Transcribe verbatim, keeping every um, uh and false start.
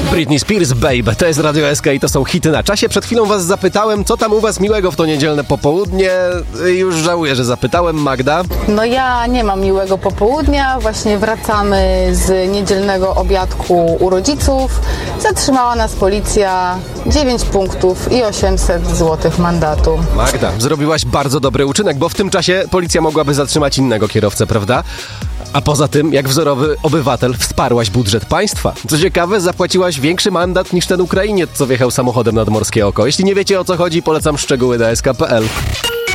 Britney Spears, Babe, to jest Radio S K i to są hity na czasie. Przed chwilą was zapytałem, co tam u was miłego w to niedzielne popołudnie. Już żałuję, że zapytałem. Magda? No ja nie mam miłego popołudnia. Właśnie wracamy z niedzielnego obiadku u rodziców. Zatrzymała nas policja, dziewięć punktów i osiemset złotych mandatu. Magda, zrobiłaś bardzo dobry uczynek, bo w tym czasie policja mogłaby zatrzymać innego kierowcę, prawda? A poza tym, jak wzorowy obywatel, wsparłaś budżet państwa. Co ciekawe, zapłaciłaś większy mandat niż ten Ukrainiec, co wjechał samochodem nad Morskie Oko. Jeśli nie wiecie, o co chodzi, polecam szczegóły na S K kropka P L.